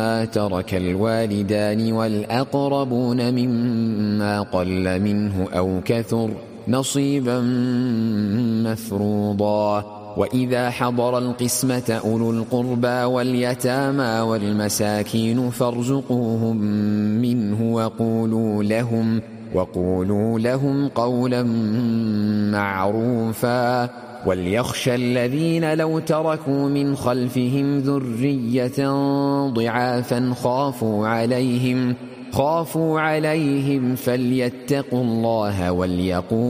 ترك الوالدان والأقربون مما قل منه أو كثر نصيبا مفروضا. وإذا حضر القسمة أولو القربى واليتامى والمساكين فارزقوهم منه وقولوا لهم قولا معروفا. وليخشى الذين لو تركوا من خلفهم ذرية ضعافا خافوا عليهم فليتقوا الله وليقولوا